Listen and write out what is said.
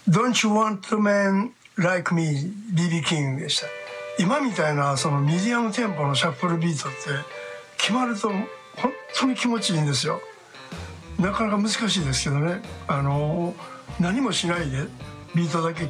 Don't you want a man like me, BB King でした。今みたいなそのミディアムテンポのシャッフルビートって決まると本当に気持ちいいんですよ。なかなか難しいですけどね、何もしないでビートだけ